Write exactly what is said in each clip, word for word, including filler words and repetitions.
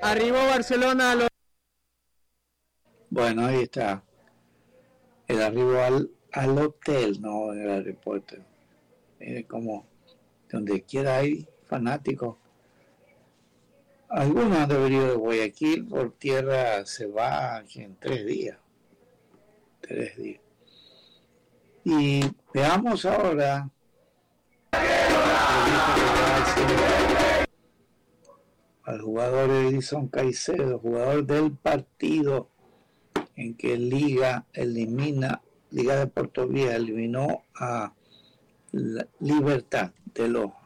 Arribó Barcelona a los... Bueno, ahí está. El arribo al, al hotel, no en el aeropuerto. Mire como donde quiera hay fanáticos. Algunos han venido de Guayaquil, por tierra se va en tres días. Tres días. Y veamos ahora al jugador Edison Caicedo, jugador del partido en que Liga elimina, Liga de Puerto Viejo eliminó a la Libertad de Loja.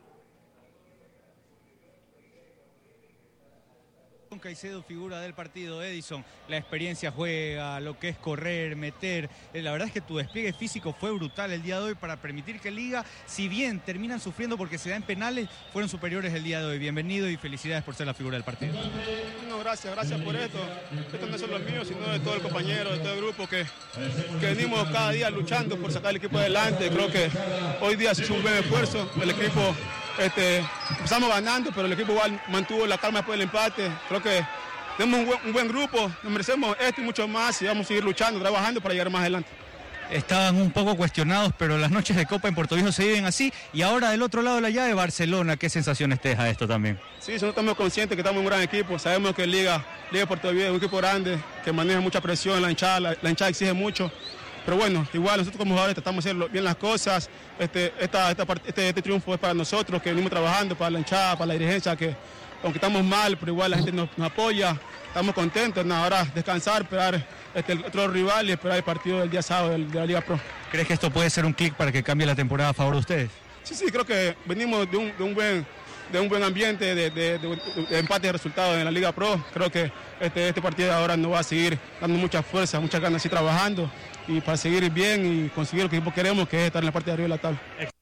Caicedo, figura del partido. Edison, la experiencia juega, lo que es correr, meter. La verdad es que tu despliegue físico fue brutal el día de hoy para permitir que Liga, si bien terminan sufriendo porque se dan penales, fueron superiores el día de hoy. Bienvenido y felicidades por ser la figura del partido. No, gracias, gracias por esto. Estos no son los míos, sino de todo el compañero, de todo el grupo que, que venimos cada día luchando por sacar el equipo adelante. Creo que hoy día se hizo un buen esfuerzo. El equipo Este, empezamos ganando, pero el equipo igual mantuvo la calma después del empate. Creo que tenemos un buen, un buen grupo, nos merecemos esto y mucho más y vamos a seguir luchando, trabajando para llegar más adelante. Estaban un poco cuestionados, pero las noches de Copa en Puerto Viejo se viven así. Y ahora del otro lado de la llave, Barcelona, ¿qué sensaciones te deja esto también? Sí, nosotros estamos conscientes que estamos en un gran equipo. Sabemos que Liga, Liga de Puerto Viejo es un equipo grande, que maneja mucha presión, la hinchada, la, la hinchada exige mucho. Pero bueno, igual nosotros como jugadores tratamos de hacer bien las cosas. Este, esta, esta, este, este triunfo es para nosotros, que venimos trabajando, para la hinchada, para la dirigencia, que aunque estamos mal, pero igual la gente nos, nos apoya. Estamos contentos, nada, ahora descansar, esperar este, el otro rival y esperar el partido del día sábado de, de la Liga Pro. ¿Crees que esto puede ser un clic para que cambie la temporada a favor de ustedes? Sí, sí, creo que venimos de un, de un buen... de un buen ambiente, de, de, de, de empate de resultados en la Liga Pro. Creo que este, este partido ahora nos va a seguir dando mucha fuerza, muchas ganas de seguir trabajando y para seguir bien y conseguir lo que queremos, que es estar en la parte de arriba de la tabla.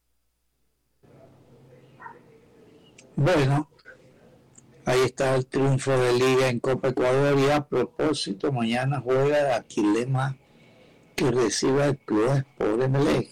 Bueno, ahí está el triunfo de Liga en Copa Ecuador y a propósito, mañana juega Aquilema que recibe al Club Sport Emelec.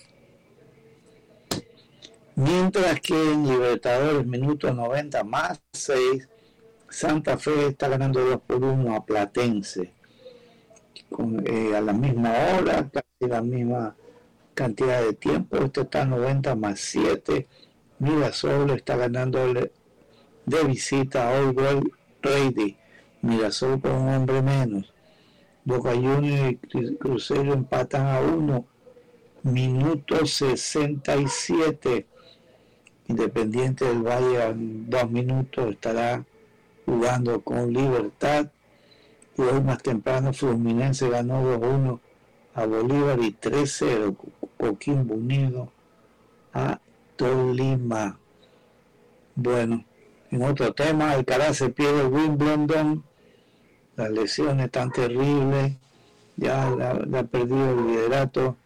Mientras que en Libertadores, minuto noventa más seis, Santa Fe está ganando dos por uno a Platense. Con, eh, a la misma hora, casi la misma cantidad de tiempo. Esto está noventa más siete. Mirasol está ganando de visita a All Ready. Mirasol con un hombre menos. Boca Juniors y Cruzeiro empatan a uno. Minuto sesenta y siete. Independiente del Valle en dos minutos estará jugando con Libertad. Y hoy más temprano Fluminense ganó dos uno a Bolívar y tres cero Coquimbo Unido a Tolima. Bueno, en otro tema, Alcaraz se pierde el Wimbledon, las lesiones tan terribles, ya le ha perdido el liderato.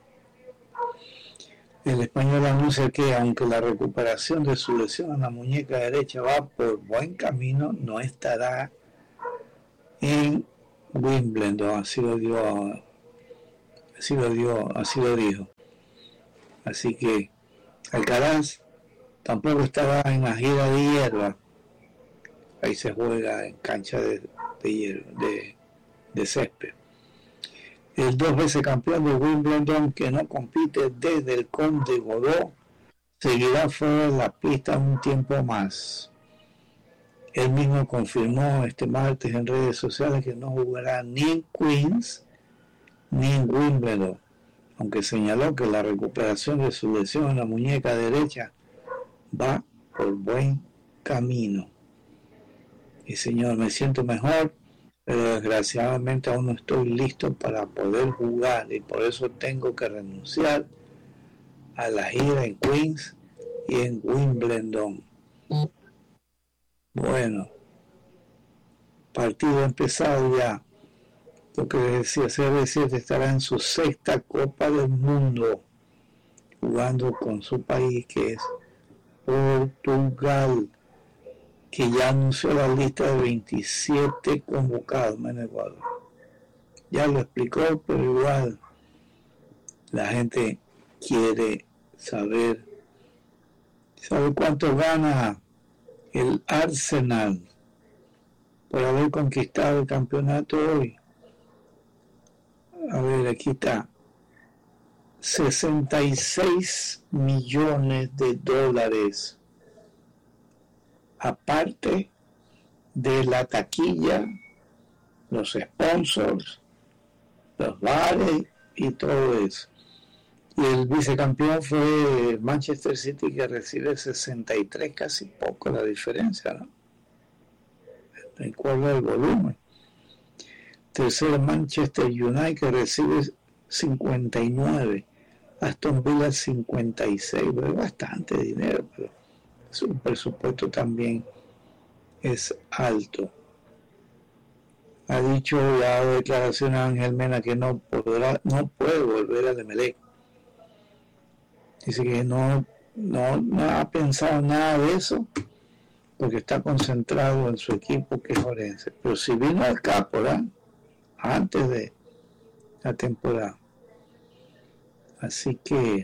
El español anuncia que aunque la recuperación de su lesión en la muñeca derecha va por buen camino, no estará en Wimbledon, así lo dio, así lo dio, así lo dijo. Así que Alcaraz tampoco estaba en la gira de hierba. Ahí se juega en cancha de, de hierba, de, de césped. El dos veces campeón de Wimbledon, que no compite desde el Conde Godó, seguirá fuera de la pista un tiempo más. Él mismo confirmó este martes en redes sociales que no jugará ni en Queens ni en Wimbledon, aunque señaló que la recuperación de su lesión en la muñeca derecha va por buen camino. Y señor, me siento mejor, pero desgraciadamente aún no estoy listo para poder jugar y por eso tengo que renunciar a la gira en Queens y en Wimbledon. Bueno, partido empezado ya. Lo que decía C R siete estará en su sexta Copa del Mundo, jugando con su país que es Portugal, que ya anunció la lista de veintisiete convocados en Ecuador. Ya lo explicó, pero igual la gente quiere saber, sabe cuánto gana el Arsenal. por haber conquistado el campeonato hoy. A ver, aquí está. sesenta y seis millones de dólares. Aparte de la taquilla, los sponsors, los bares y todo eso. Y el vicecampeón fue Manchester City, que recibe sesenta y tres, casi poco la diferencia, ¿no? En cuanto al volumen. Tercero, Manchester United, que recibe cincuenta y nueve. Aston Villa cincuenta y seis. Es bastante dinero, pero su presupuesto también es alto. Ha dicho, ya ha dado declaración a Ángel Mena que no podrá, no puede volver al Emelec. Dice que no, no, no ha pensado nada de eso, porque está concentrado en su equipo, que es Orense. Pero si vino al Cápora antes de la temporada. Así que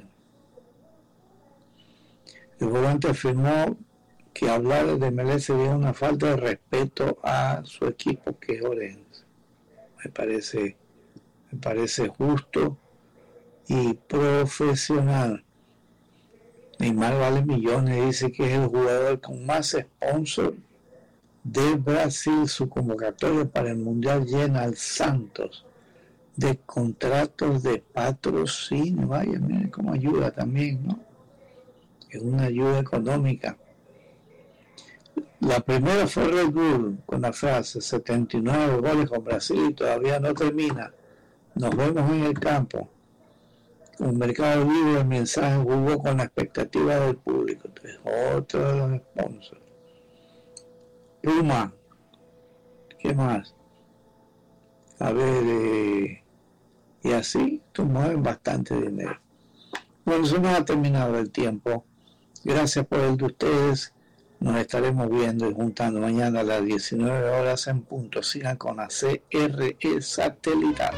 el volante afirmó que hablar de Emelec sería una falta de respeto a su equipo, que es Orense. Me parece, me parece justo y profesional. Neymar vale millones, dice que es el jugador con más sponsor de Brasil. Su convocatoria para el Mundial llena al Santos de contratos de patrocinio. Vaya, miren cómo ayuda también, ¿no? Es una ayuda económica. La primera fue Red Bull con la frase setenta y nueve goles con Brasil y todavía no termina. Nos vemos en el campo. Un mercado libre, el mensaje jugó con la expectativa del público. Entonces, otro de los sponsors. Puma. ¿Qué más? A ver, eh, y así, tú mueven bastante dinero. Bueno, eso nos ha terminado el tiempo. Gracias por el de ustedes. Nos estaremos viendo y juntando mañana a las diecinueve horas en punto. Sigan con la C R E Satelital.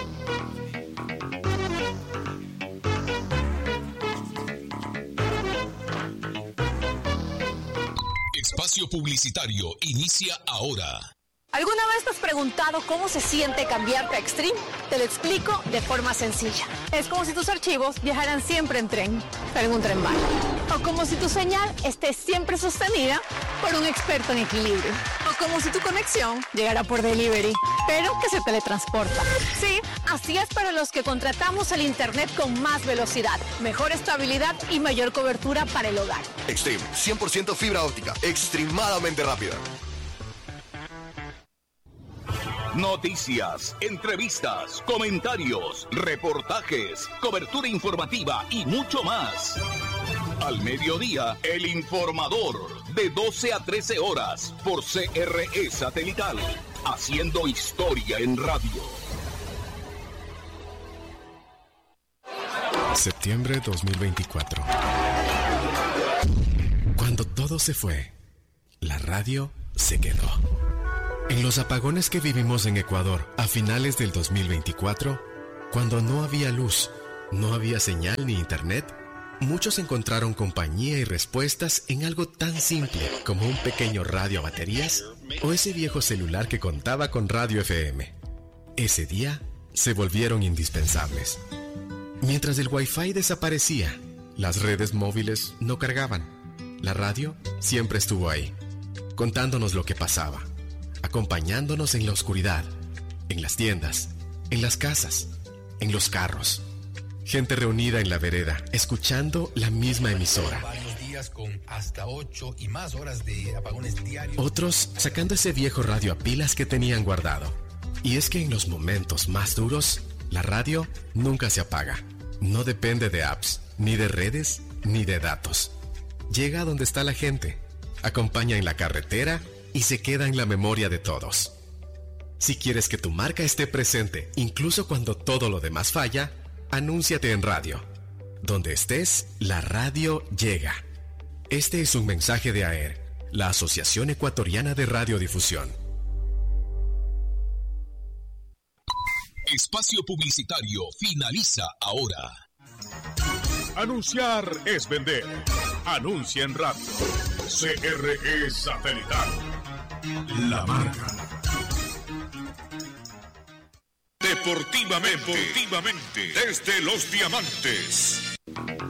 Espacio publicitario inicia ahora. ¿Alguna vez te has preguntado cómo se siente cambiarte a Extreme? Te lo explico de forma sencilla. Es como si tus archivos viajaran siempre en tren, pero en un tren bala. O como si tu señal esté siempre sostenida por un experto en equilibrio. O como si tu conexión llegara por delivery, pero que se teletransporta. Sí, así es para los que contratamos el internet con más velocidad, mejor estabilidad y mayor cobertura para el hogar. Extreme, cien por ciento fibra óptica, extremadamente rápida. Noticias, entrevistas, comentarios, reportajes, cobertura informativa y mucho más. Al mediodía, El Informador, de doce a trece horas, por C R E Satelital, haciendo historia en radio. Septiembre dos mil veinticuatro. Cuando todo se fue, la radio se quedó. En los apagones que vivimos en Ecuador a finales del dos mil veinticuatro, cuando no había luz, no había señal ni internet, muchos encontraron compañía y respuestas en algo tan simple como un pequeño radio a baterías o ese viejo celular que contaba con radio F M. Ese día se volvieron indispensables. Mientras el Wi-Fi desaparecía, las redes móviles no cargaban. La radio siempre estuvo ahí, contándonos lo que pasaba, acompañándonos en la oscuridad, en las tiendas, en las casas, en los carros. Gente reunida en la vereda, escuchando la misma emisora. Varios días con hasta ocho y más horas de apagones diarios. Otros sacando ese viejo radio a pilas que tenían guardado. Y es que en los momentos más duros, la radio nunca se apaga. No depende de apps, ni de redes, ni de datos. Llega a donde está la gente, acompaña en la carretera y se queda en la memoria de todos. Si quieres que tu marca esté presente, incluso cuando todo lo demás falla, anúnciate en radio. Donde estés, la radio llega. Este es un mensaje de A E R, la Asociación Ecuatoriana de Radiodifusión. Espacio publicitario finaliza ahora. Anunciar es vender. Anuncia en radio. C R E Satelital. La Marca. Deportivamente, Deportivamente, desde Los Diamantes,